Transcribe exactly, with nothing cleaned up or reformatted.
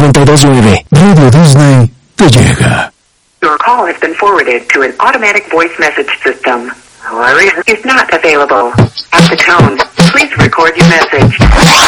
noventa y dos nueve. Radio Disney te llega. Your call has been forwarded to an automatic voice message system. However, is not available. At the tone, please record your message.